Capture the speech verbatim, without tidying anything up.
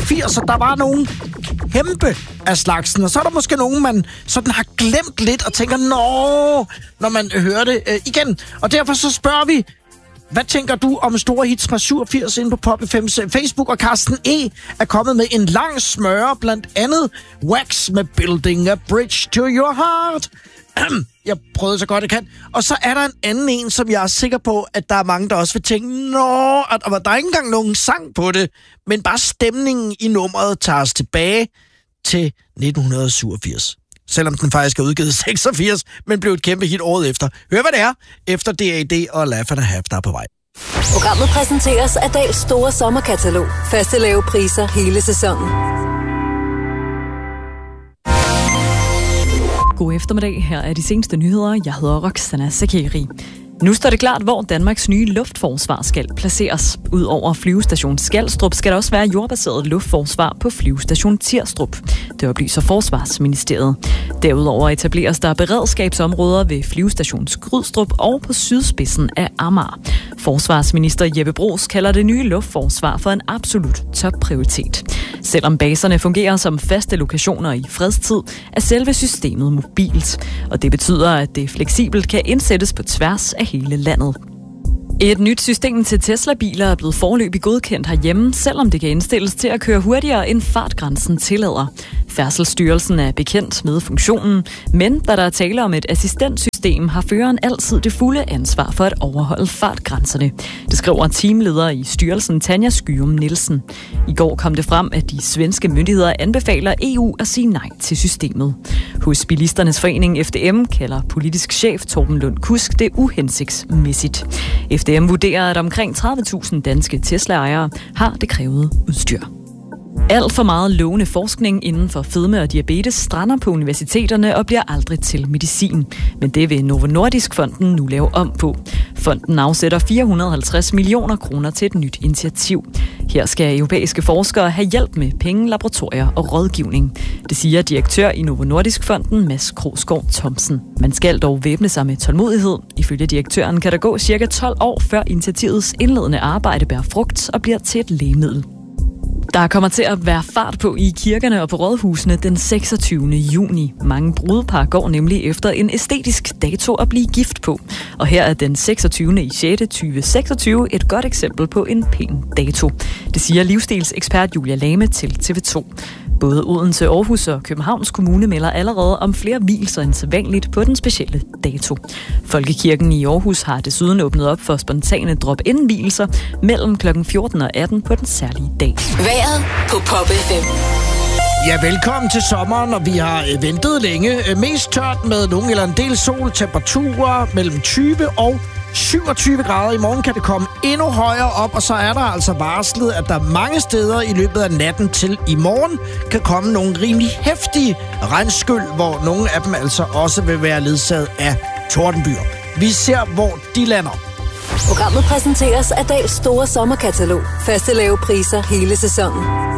firs, og der var nogle kæmpe af slagsen. Og så er der måske nogen, man sådan har glemt lidt og tænker, nå, når man hører det øh, igen. Og derfor så spørger vi, hvad tænker du om store hits fra syvogfirs inde på Pop F M's Facebook? Og Carsten E. er kommet med en lang smøre, blandt andet Wax med Building a Bridge to Your Heart. Jeg prøvede så godt jeg kan. Og så er der en anden en, som jeg er sikker på, at der er mange, der også vil tænke, nå, at der er ikke engang nogen sang på det, men bare stemningen i nummeret tager os tilbage til nitten syvogfirs. Selvom den faktisk er udgivet seksogfirs, men blev et kæmpe hit året efter. Hør hvad det er, efter D A D og Laugh and a Half, der er på vej. Programmet præsenteres af Dahls store sommerkatalog. Faste lave priser hele sæsonen. God eftermiddag. Her er de seneste nyheder. Jeg hedder Roxana Zakeri. Nu står det klart, hvor Danmarks nye luftforsvar skal placeres. Udover flyvestation Skalstrup skal der også være jordbaseret luftforsvar på flyvestation Tirstrup. Det oplyser Forsvarsministeriet. Derudover etableres der beredskabsområder ved flyvestation Skrydstrup og på sydspidsen af Amager. Forsvarsminister Jeppe Bruus kalder det nye luftforsvar for en absolut topprioritet. Selvom baserne fungerer som faste lokationer i fredstid, er selve systemet mobilt. Og det betyder, at det fleksibelt kan indsættes på tværs af hele landet. Et nyt system til Tesla-biler er blevet foreløbig godkendt herhjemme, selvom det kan indstilles til at køre hurtigere end fartgrænsen tillader. Færdselsstyrelsen er bekendt med funktionen, men da der er tale om et assistentsystem, har føreren altid det fulde ansvar for at overholde fartgrænserne. Det skriver teamleder i styrelsen Tanja Skyum Nielsen. I går kom det frem, at de svenske myndigheder anbefaler E U at sige nej til systemet. Hos Bilisternes Forening F D M kalder politisk chef Torben Lund Kusk det uhensigtsmæssigt. F D M vurderer, at omkring tredive tusind danske Tesla-ejere har det krævede udstyr. Alt for meget lovende forskning inden for fedme og diabetes strander på universiteterne og bliver aldrig til medicin. Men det vil Novo Nordisk-fonden nu lave om på. Fonden afsætter fire hundrede og halvtreds millioner kroner til et nyt initiativ. Her skal europæiske forskere have hjælp med penge, laboratorier og rådgivning. Det siger direktør i Novo Nordisk-fonden, Mads Krogsgaard Thomsen. Man skal dog væbne sig med tålmodighed. Ifølge direktøren kan der gå cirka tolv år, før initiativets indledende arbejde bærer frugt og bliver til et lægemiddel. Der kommer til at være fart på i kirkerne og på rådhusene den seksogtyvende juni. Mange brudepar går nemlig efter en æstetisk dato at blive gift på. Og her er den seksogtyvende i sjette tyve seksogtyve et godt eksempel på en pæn dato. Det siger livsstilsekspert Julia Lame til T V to. Både Odense, Aarhus og Københavns Kommune melder allerede om flere vielser end sædvanligt på den specielle dato. Folkekirken i Aarhus har desuden åbnet op for spontane drop-in-vielser mellem klokken fjorten og atten på den særlige dag. Vejret på Pop F M. Ja, velkommen til sommeren, og vi har ventet længe. Mest tørt med nogen eller en del sol, temperaturer mellem tyve og syvogtyve grader. I morgen kan det komme endnu højere op, og så er der altså varslet, at der mange steder i løbet af natten til i morgen kan komme nogle rimelig heftige regnskyld, hvor nogle af dem altså også vil være ledsaget af tordenbyer. Vi ser, hvor de lander. Programmet præsenteres af Dahls store sommerkatalog. Faste lave priser hele sæsonen.